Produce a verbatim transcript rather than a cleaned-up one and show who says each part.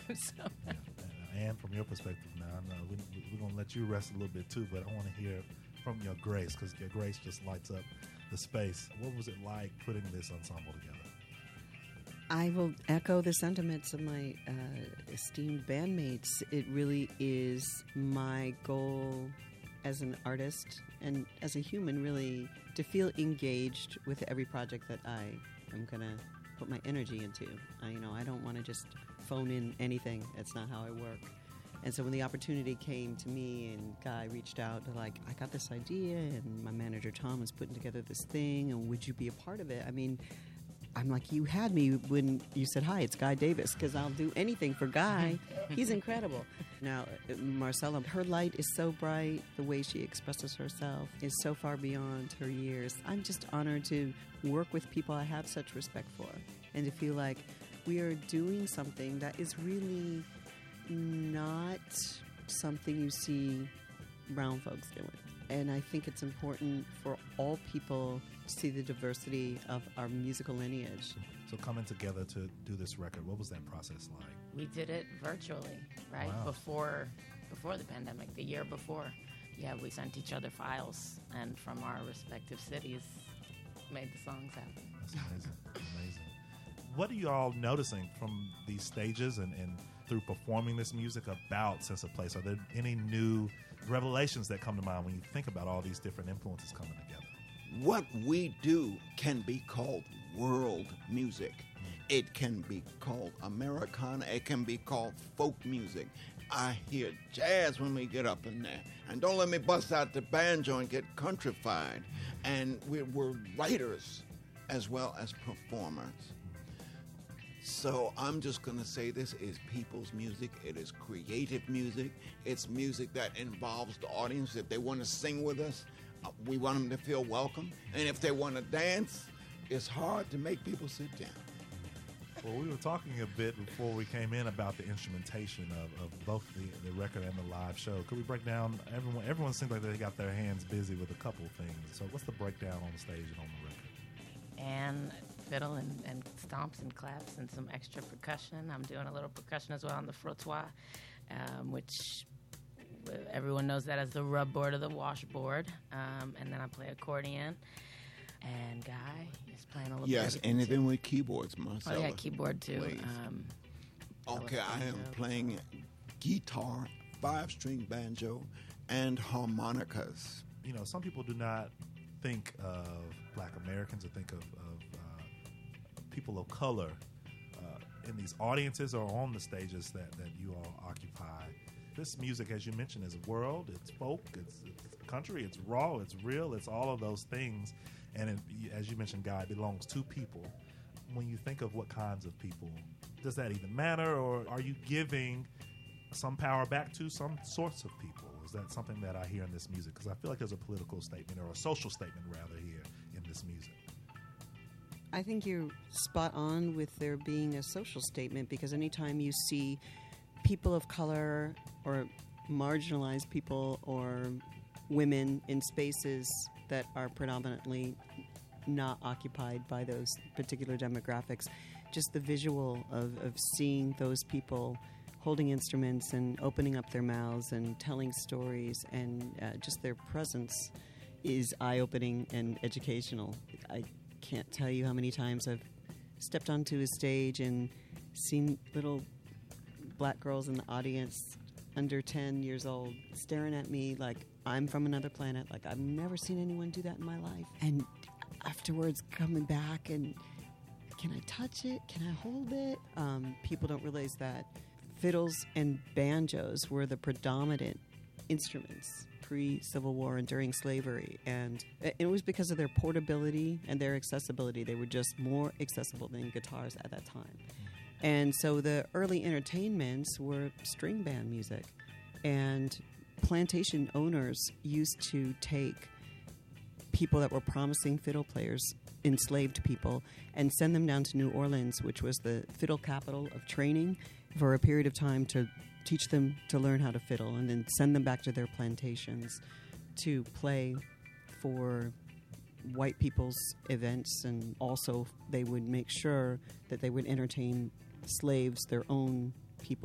Speaker 1: so.
Speaker 2: Yeah. And from your perspective now, I know we, we're going to let you rest a little bit too, but I want to hear from your Grace, because your Grace just lights up the space. What was it like putting this ensemble together?
Speaker 3: I will echo the sentiments of my uh, esteemed bandmates. It really is my goal as an artist and as a human, really, to feel engaged with every project that I am going to put my energy into. I, you know, I don't want to just phone in anything. That's not how I work. And so when the opportunity came to me and Guy reached out to, like, I got this idea and my manager Tom was putting together this thing and would you be a part of it? I mean, I'm like, you had me when you said, hi, it's Guy Davis, because I'll do anything for Guy. He's incredible. Now, Marcella, her light is so bright. The way she expresses herself is so far beyond her years. I'm just honored to work with people I have such respect for and to feel like we are doing something that is really not something you see brown folks doing. And I think it's important for all people to see the diversity of our musical lineage.
Speaker 2: So coming together to do this record, what was that process like?
Speaker 1: We did it virtually, right?
Speaker 2: Wow.
Speaker 1: Before before the pandemic, the year before. Yeah, we sent each other files, and from our respective cities, made the songs happen.
Speaker 2: That's amazing. Amazing. What are you all noticing from these stages and, and through performing this music about Sense of Place? Are there any new revelations that come to mind when you think about all these different influences coming together?
Speaker 4: What we do can be called world music. It can be called Americana. It can be called folk music. I hear jazz when we get up in there. And don't let me bust out the banjo and get countrified. And we're, we're writers as well as performers. So I'm just going to say this is people's music. It is creative music. It's music that involves the audience. If they want to sing with us, uh, we want them to feel welcome. And if they want to dance, it's hard to make people sit down.
Speaker 2: Well, we were talking a bit before we came in about the instrumentation of, of both the, the record and the live show. Could we break down, everyone Everyone seems like they got their hands busy with a couple of things. So what's the breakdown on the stage and on the record?
Speaker 1: And fiddle and, and stomps and claps and some extra percussion. I'm doing a little percussion as well on the frottoir, um, which everyone knows that as the rub board or the washboard. Um, and then I play accordion. And Guy is playing a little
Speaker 4: yes,
Speaker 1: bit.
Speaker 4: Yes, anything with keyboards, Marcella.
Speaker 1: Oh, yeah, keyboard too. Um,
Speaker 4: okay, I am playing guitar, five-string banjo, and harmonicas.
Speaker 2: You know, some people do not think of Black Americans or think of, of uh, people of color uh, in these audiences or on the stages that, that you all occupy. This music, as you mentioned, is world, it's folk, it's, it's country, it's raw, it's real, it's all of those things. And it, as you mentioned, Guy, it belongs to people. When you think of what kinds of people, does that even matter, or are you giving some power back to some sorts of people? Is that something that I hear in this music? Because I feel like there's a political statement, or a social statement rather, here in this music.
Speaker 3: I think you're spot on with there being a social statement, because anytime you see people of color or marginalized people or women in spaces that are predominantly not occupied by those particular demographics, just the visual of, of seeing those people holding instruments and opening up their mouths and telling stories, and uh, just their presence is eye-opening and educational. I can't tell you how many times I've stepped onto a stage and seen little black girls in the audience under ten years old staring at me like I'm from another planet, like I've never seen anyone do that in my life. And afterwards coming back and, can I touch it? Can I hold it? Um, people don't realize that fiddles and banjos were the predominant instruments pre-Civil War and during slavery. And it was because of their portability and their accessibility. They were just more accessible than guitars at that time. And so the early entertainments were string band music. And plantation owners used to take people that were promising fiddle players, enslaved people, and send them down to New Orleans, which was the fiddle capital of training, for a period of time to teach them to learn how to fiddle, and then send them back to their plantations to play for white people's events. And also they would make sure that they would entertain slaves, their own